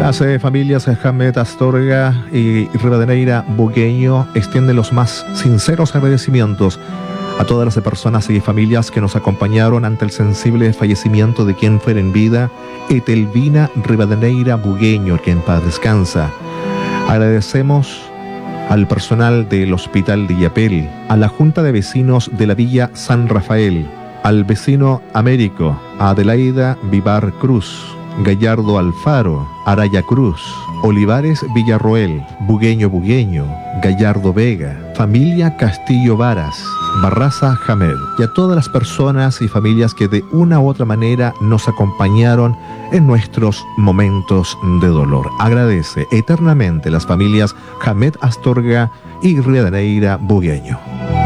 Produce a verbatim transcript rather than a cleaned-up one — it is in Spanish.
Las eh, familias Hamed Astorga y Rivadeneira Bugueño extienden los más sinceros agradecimientos a todas las personas y familias que nos acompañaron ante el sensible fallecimiento de quien fuera en vida, Etelvina Rivadeneira Bugueño, que en paz descansa. Agradecemos al personal del Hospital de Illapel, a la Junta de Vecinos de la Villa San Rafael, al vecino Américo, a Adelaida Vivar Cruz, Gallardo Alfaro, Araya Cruz, Olivares Villarroel, Bugueño Bugueño, Gallardo Vega, familia Castillo Varas, Barraza Hamed, y a todas las personas y familias que de una u otra manera nos acompañaron en nuestros momentos de dolor. Agradece eternamente las familias Hamed Astorga y Rivadeneira Bugueño.